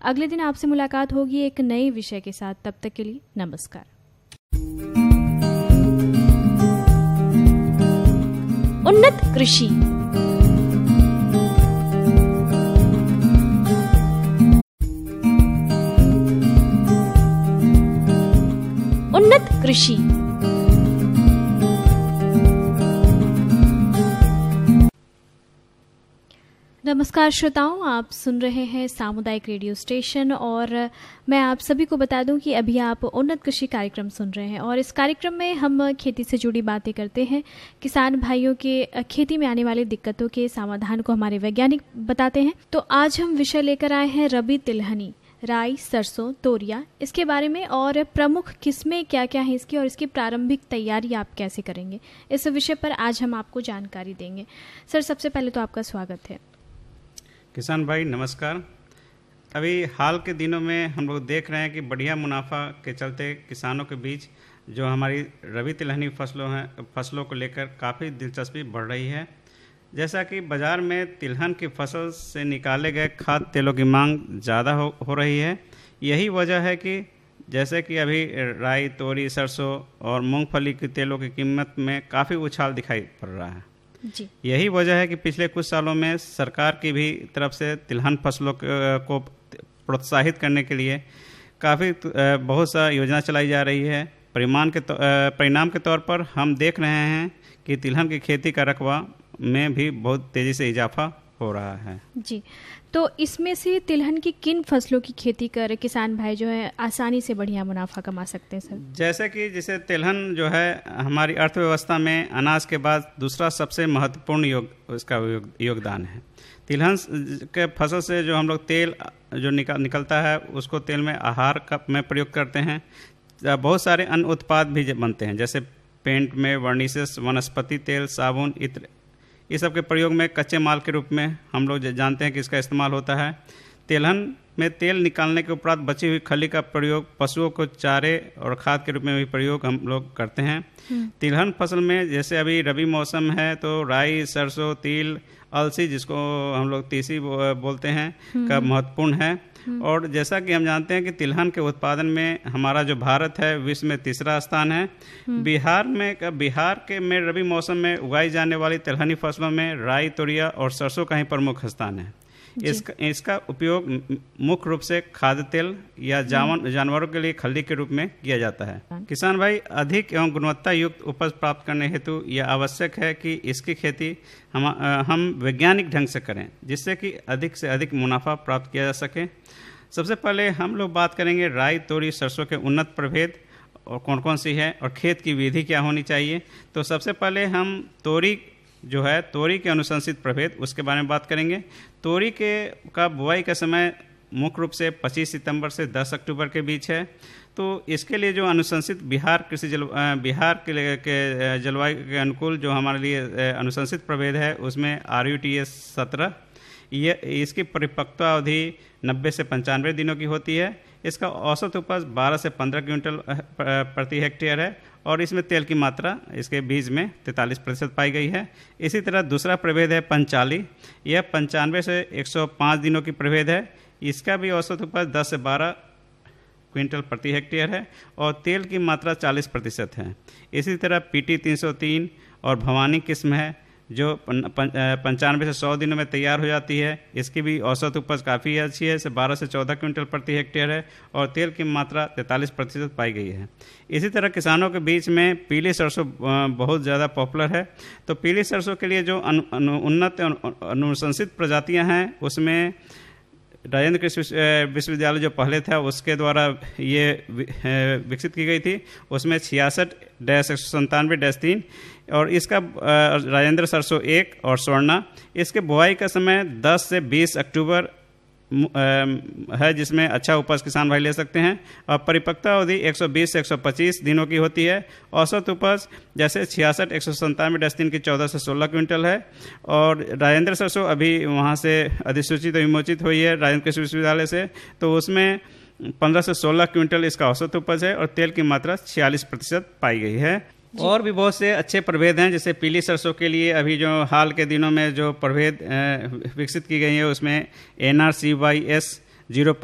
अगले दिन आपसे मुलाकात होगी एक नए विषय के साथ। तब तक के लिए नमस्कार। उन्नत कृषि। उन्नत कृषि। नमस्कार श्रोताओं, आप सुन रहे हैं सामुदायिक रेडियो स्टेशन और मैं आप सभी को बता दूं कि अभी आप उन्नत कृषि कार्यक्रम सुन रहे हैं और इस कार्यक्रम में हम खेती से जुड़ी बातें करते हैं। किसान भाइयों के खेती में आने वाली दिक्कतों के समाधान को हमारे वैज्ञानिक बताते हैं। तो आज हम विषय लेकर आए हैं रबी तिलहनी, राई, सरसों, तोरिया, इसके बारे में और प्रमुख किस्में क्या क्या हैं इसकी और इसकी प्रारंभिक तैयारी आप कैसे करेंगे, इस विषय पर आज हम आपको जानकारी देंगे। सर, सबसे पहले तो आपका स्वागत है। किसान भाई नमस्कार। अभी हाल के दिनों में हम लोग देख रहे हैं कि बढ़िया मुनाफा के चलते किसानों के बीच जो हमारी रबी तिलहनी फसलों को लेकर काफ़ी दिलचस्पी बढ़ रही है। जैसा कि बाज़ार में तिलहन की फसल से निकाले गए खाद्य तेलों की मांग ज़्यादा हो रही है। यही वजह है कि जैसे कि अभी राई, तोरी, सरसों और मूंगफली के तेलों की कीमत में काफ़ी उछाल दिखाई पड़ रहा है जी। यही वजह है कि पिछले कुछ सालों में सरकार की भी तरफ से तिलहन फसलों को प्रोत्साहित करने के लिए काफ़ी बहुत सा योजना चलाई जा रही है। परिणाम के तौर पर हम देख रहे हैं कि तिलहन की खेती का रकबा में भी बहुत तेज़ी से इजाफा हो रहा है जी। तो इसमें से तिलहन की किन फसलों की खेती कर किसान भाई जो है आसानी से बढ़िया मुनाफा कमा सकते हैं सर? जैसे तिलहन जो है हमारी अर्थव्यवस्था में अनाज के बाद दूसरा सबसे महत्वपूर्ण इसका योगदान है। तिलहन के फसल से जो हम लोग तेल जो निकलता है उसको तेल में आहार में प्रयोग करते हैं। बहुत सारे अन्य उत्पाद भी बनते हैं, जैसे पेंट में वर्निसेस, वनस्पति तेल, साबुन, इत्र, इस सब के प्रयोग में कच्चे माल के रूप में हम लोग जानते हैं कि इसका इस्तेमाल होता है। तिलहन में तेल निकालने के उपरांत बची हुई खली का प्रयोग पशुओं को चारे और खाद के रूप में भी प्रयोग हम लोग करते हैं। तिलहन फसल में जैसे अभी रबी मौसम है तो राई, सरसों, तिल, अलसी, जिसको हम लोग तीसी बोलते हैं, का महत्वपूर्ण है। और जैसा कि हम जानते हैं कि तिलहन के उत्पादन में हमारा जो भारत है विश्व में तीसरा स्थान है। बिहार के रबी मौसम में उगाई जाने वाली तिलहनी फसलों में राई, तोरिया और सरसों का ही प्रमुख स्थान है। इसका उपयोग मुख्य रूप से खाद्य तेल या जानवरों के लिए खल्ली के रूप में किया जाता है। किसान भाई अधिक एवं गुणवत्ता युक्त उपज प्राप्त करने हेतु यह आवश्यक है कि इसकी खेती हम वैज्ञानिक ढंग से करें, जिससे कि अधिक से अधिक मुनाफा प्राप्त किया जा सके। सबसे पहले हम लोग बात करेंगे राई, तोरी, सरसों के उन्नत प्रभेद और कौन कौन सी है और खेत की विधि क्या होनी चाहिए। तो सबसे पहले हम तोरी के अनुशंसित प्रभेद, उसके बारे में बात करेंगे। तोरी का बुआई का समय मुख्य रूप से 25 सितंबर से 10 अक्टूबर के बीच है। तो इसके लिए जो अनुशंसित बिहार के जलवायु के अनुकूल जो हमारे लिए अनुशंसित प्रभेद है उसमें RUTS 17, इसकी परिपक्वता अवधि 90 से 95 दिनों की होती है। इसका औसत उपज 12 से 15 क्विंटल प्रति हेक्टेयर है और इसमें तेल की मात्रा इसके बीज में 43% पाई गई है। इसी तरह दूसरा प्रभेद है पंचाली, यह 95 से 105 दिनों की प्रभेद है। इसका भी औसत उपज 10 से 12 क्विंटल प्रति हेक्टेयर है और तेल की मात्रा 40% है। इसी तरह PT 303 और भवानी किस्म है जो 95 से 100 दिनों में तैयार हो जाती है। इसकी भी औसत उपज काफ़ी अच्छी है, इसे 12 से 14 क्विंटल प्रति हेक्टेयर है और तेल की मात्रा 43% पाई गई है। इसी तरह किसानों के बीच में पीली सरसों बहुत ज़्यादा पॉपुलर है। तो पीली सरसों के लिए जो उन्नत अनुशंसित प्रजातियां हैं उसमें राजेंद्र कृषि विश्वविद्यालय जो पहले था उसके द्वारा ये विकसित की गई थी। उसमें 66-197-3 और इसका राजेंद्र सरसों 1 और स्वर्णा, इसके बुआई का समय 10 से 20 अक्टूबर है, जिसमें अच्छा उपज किसान भाई ले सकते हैं और परिपक्वता अवधि 120 से 125 दिनों की होती है। औसत उपज जैसे 66-197-3 की 14 से 16 क्विंटल है और राजेंद्र सरसों अभी वहाँ से अधिसूचित विमोचित हुई है राजेंद्र कृषि विश्वविद्यालय से, तो उसमें 15 से 16 क्विंटल इसका औसत उपज है और तेल की मात्रा 46% पाई गई है। और भी बहुत से अच्छे प्रभेद हैं, जैसे पीली सरसों के लिए अभी जो हाल के दिनों में जो प्रभेद विकसित की गई है उसमें NRCYS 05